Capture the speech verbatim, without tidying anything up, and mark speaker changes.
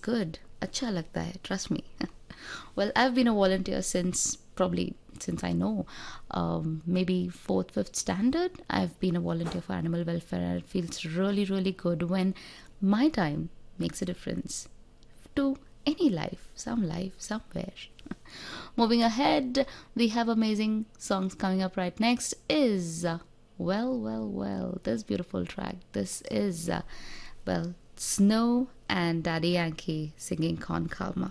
Speaker 1: good. अच्छा लगता है, trust me. Well, I've been a volunteer since probably since I know, um, maybe fourth, fifth standard. I've been a volunteer for animal welfare, and it feels really, really good when my time makes a difference to any life, some life, somewhere. Moving ahead, we have amazing songs coming up right next. Is uh, well, well, well. This beautiful track. This is uh, well, Snow and Daddy Yankee singing Con Calma.